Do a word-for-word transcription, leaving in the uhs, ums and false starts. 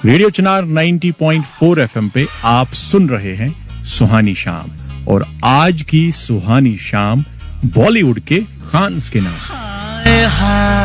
Radio चिनार नब्बे point चार FM पे आप सुन रहे हैं सुहानी शाम, और आज की सुहानी शाम बॉलीवुड के खान्स के नाम।